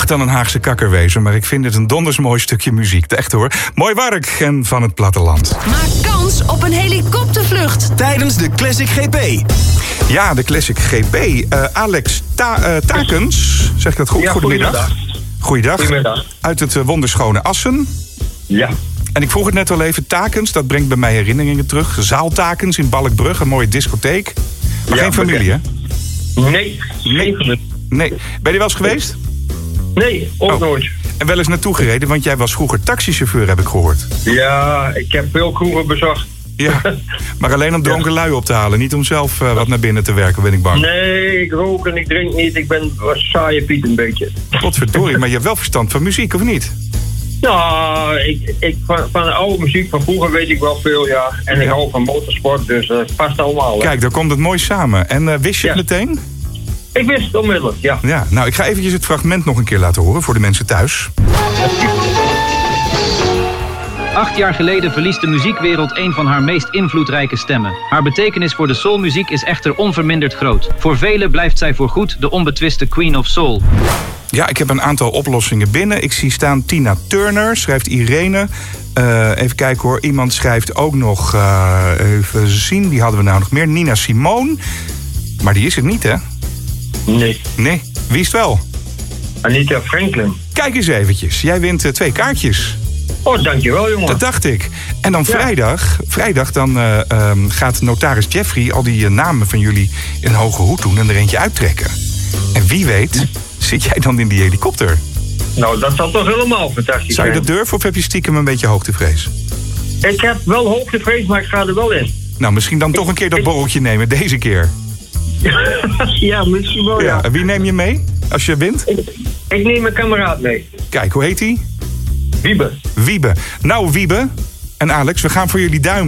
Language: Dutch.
dan een Haagse kakkerwezen, maar ik vind het een donders mooi stukje muziek. Echt hoor. Mooi werk en van het platteland. Maak kans op een helikoptervlucht tijdens de Classic GP. Ja, de Classic GP. Alex Takens, zeg ik dat goed? Ja, goedemiddag. Goedemiddag. Uit het wonderschone Assen. Ja. En ik vroeg het net al even, Takens, dat brengt bij mij herinneringen terug. Zaaltakens in Balkbrug, een mooie discotheek. Maar geen familie, hè? Nee, geen familie. Nee. Ben je er wel eens geweest? Nee, ook nooit. En wel eens naartoe gereden, want jij was vroeger taxichauffeur, heb ik gehoord. Ja, ik heb veel kroegen bezocht. Ja, maar alleen om dronken lui op te halen. Niet om zelf wat naar binnen te werken, ben ik bang. Nee, ik rook en ik drink niet. Ik ben saaie Piet een beetje. Godverdorie, maar je hebt wel verstand van muziek, of niet? Nou, van de oude muziek van vroeger weet ik wel veel, ja. En ik hou van motorsport, dus dat past allemaal. Hè. Kijk, daar komt het mooi samen. En wist je het meteen? Ik wist het onmiddellijk, ja. Ja, nou, ik ga eventjes het fragment nog een keer laten horen voor de mensen thuis. 8 jaar geleden verliest de muziekwereld een van haar meest invloedrijke stemmen. Haar betekenis voor de soulmuziek is echter onverminderd groot. Voor velen blijft zij voorgoed de onbetwiste Queen of Soul. Ja, ik heb een aantal oplossingen binnen. Ik zie staan Tina Turner, schrijft Irene. Even kijken hoor, iemand schrijft ook nog, even zien, wie hadden we nou nog meer? Nina Simone. Maar die is het niet, hè? Nee. Nee, wie is het wel? Anita Franklin. Kijk eens eventjes, jij wint 2 kaartjes. Oh, dankjewel, jongen. Dat dacht ik. En dan vrijdag dan gaat notaris Jeffrey al die namen van jullie in een hoge hoed doen en er eentje uittrekken. En wie weet, zit jij dan in die helikopter? Nou, dat zal toch helemaal fantastisch Zou je zijn. dat durven of heb je stiekem een beetje hoogtevrees? Ik heb wel hoogtevrees, maar ik ga er wel in. Nou, misschien dan toch een keer dat borreltje nemen, deze keer. Ja, misschien wel, ja. En wie neem je mee als je wint? Ik neem mijn kameraad mee. Kijk, hoe heet hij? Wiebe. Wiebe. Nou, Wiebe en Alex, we gaan voor jullie duimen.